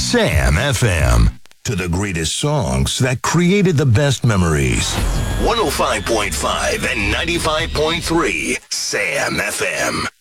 Sam FM. To the greatest songs that created the best memories. 105.5 and 95.3 Sam FM.